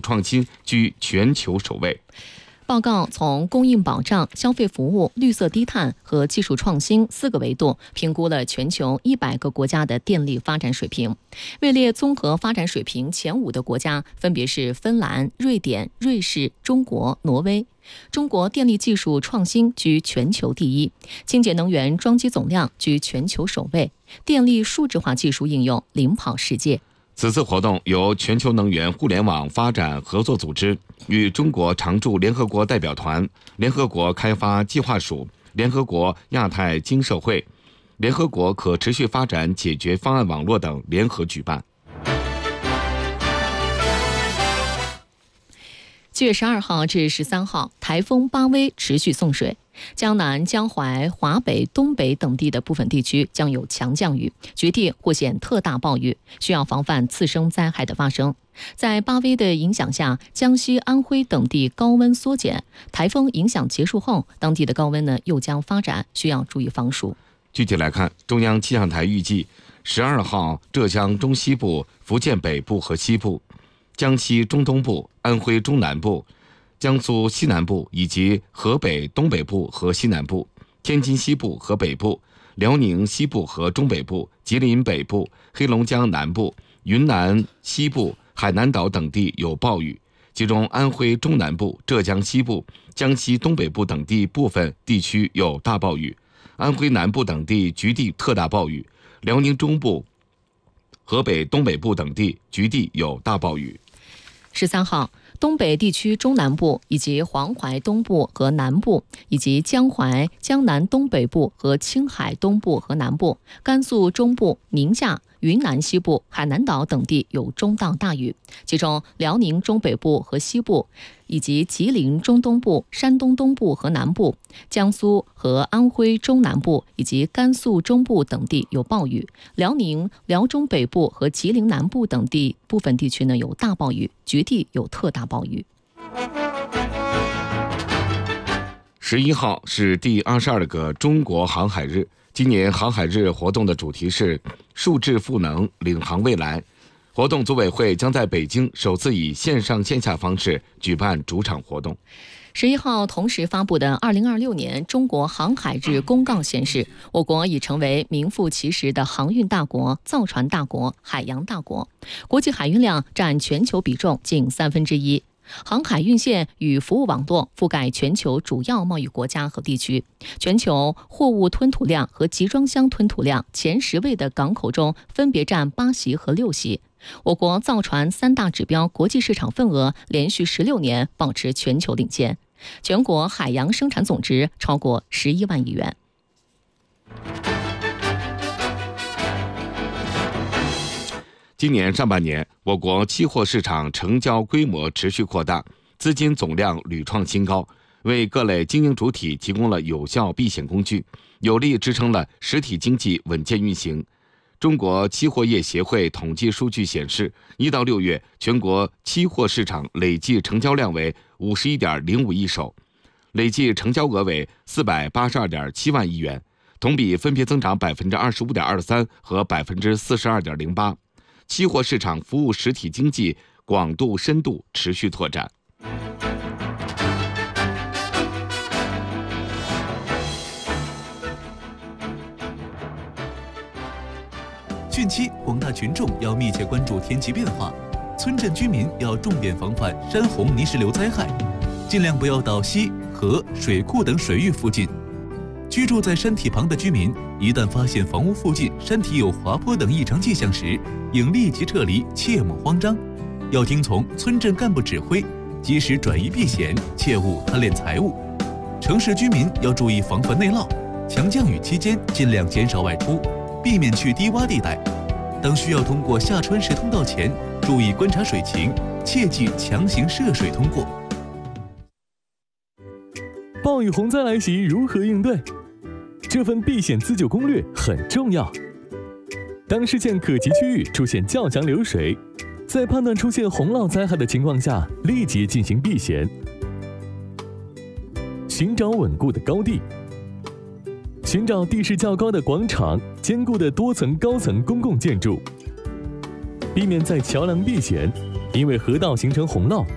创新居全球首位。 报告从供应保障、消费服务、绿色低碳和技术创新4个维度评估了全球100个国家的电力发展水平。位列综合发展水平前5的国家分别是芬兰、瑞典、瑞士、中国、挪威。中国电力技术创新居全球第1，清洁能源装机总量居全球首位，电力数字化技术应用领跑世界。 此次活动由全球能源互联网发展合作组织与中国常驻联合国代表团、联合国开发计划署、联合国亚太经社会、联合国可持续发展解决方案网络等联合举办。 7月12号至13号，台风巴威持续送水，江南、江淮、华北、东北等地的部分地区将有强降雨，局地或显特大暴雨，需要防范次生灾害的发生。在巴威的影响下，江西、安徽等地高温缩减，台风影响结束后，当地的高温又将发展，需要注意防暑。 具体来看，中央气象台预计12号浙江中西部、福建北部和西部、江西中东部、安徽中南部、江苏西南部以及河北东北部和西南部、天津西部和北部、辽宁西部和中北部、吉林北部、黑龙江南部、云南西部、海南岛等地有暴雨，其中安徽中南部、浙江西部、江西东北部等地部分地区有大暴雨，安徽南部等地局地特大暴雨，辽宁中部、河北东北部等地局地有大暴雨。 13号，东北地区中南部以及黄淮东部和南部，以及江淮、江南东北部和青海东部和南部，甘肃中部、宁夏、云南西部、海南岛等地有中到大雨，其中辽宁中北部和西部，以及吉林中东部、山东东部和南部，江苏和安徽中南部以及甘肃中部等地有暴雨，辽宁、辽中北部和吉林南部等地部分地区有大暴雨，局地有特大暴雨。 11号是第22个中国航海日。今年航海日活动的主题是数质赋能，领航未来。活动组委会将在北京首次以线上线下方式举办主场活动。 11号同时发布的2026年中国航海日公告显示，我国已成为名副其实的航运大国、造船大国、海洋大国，国际海运量占全球比重近1/3。航海运线与服务网络覆盖全球主要贸易国家和地区，全球货物吞吐量和集装箱吞吐量前10位的港口中分别占8席和6席。我国造船3大指标国际市场份额连续16年保持全球领先，全国海洋生产总值超过11万亿元。 今年上半年，我国期货市场成交规模持续扩大，资金总量屡创新高，为各类经营主体提供了有效避险工具，有力支撑了实体经济稳健运行。中国期货业协会统计数据显示，1到6月全国期货市场累计成交量为51.05亿手，累计成交额为482.7万亿元，同比分别增长25.23%和42.08%。期货市场服务实体经济广度深度持续拓展。 汛期，广大群众要密切关注天气变化，村镇居民要重点防范山洪泥石流灾害，尽量不要到溪、河、水库等水域附近。居住在山体旁的居民，一旦发现房屋附近山体有滑坡等异常迹象时，应立即撤离，切莫慌张。要听从村镇干部指挥，及时转移避险，切勿贪恋财物。城市居民要注意防范内涝，强降雨期间尽量减少外出，避免去低洼地带。当需要通过下穿石通道前，注意观察水情，切忌强行涉水通过。 暴雨洪灾来袭，如何应对？这份避险自救攻略很重要。当视线可及区域出现较强流水，在判断出现洪涝灾害的情况下，立即进行避险。寻找稳固的高地，寻找地势较高的广场、坚固的多层高层公共建筑，避免在桥梁避险，因为河道形成洪涝